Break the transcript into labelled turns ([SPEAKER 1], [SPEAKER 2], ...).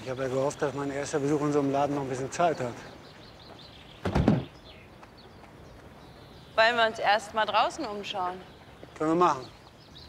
[SPEAKER 1] Ich habe ja gehofft, dass mein erster Besuch in unserem Laden noch ein bisschen Zeit hat.
[SPEAKER 2] Wollen wir uns erst mal draußen umschauen?
[SPEAKER 1] Können wir machen.